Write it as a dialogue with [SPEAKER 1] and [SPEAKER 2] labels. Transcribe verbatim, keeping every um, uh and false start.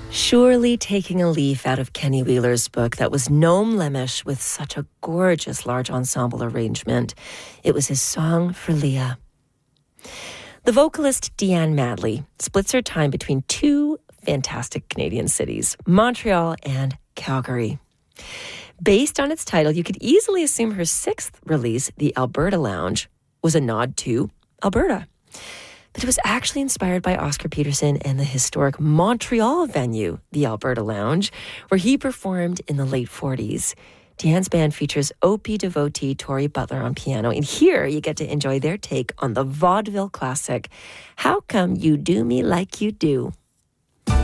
[SPEAKER 1] Surely taking a leaf out of Kenny Wheeler's book that was Noam Lemish with such a gorgeous large ensemble arrangement. It was his song for Leah. The vocalist Deanne Madley splits her time between two fantastic Canadian cities, Montreal and Calgary. Based on its title, you could easily assume her sixth release, The Alberta Lounge, was a nod to Alberta. But it was actually inspired by Oscar Peterson and the historic Montreal venue, the Alberta Lounge, where he performed in the late forties. Deanne's band features Opie devotee Tori Butler on piano, and here you get to enjoy their take on the vaudeville classic, How Come You Do Me Like You Do?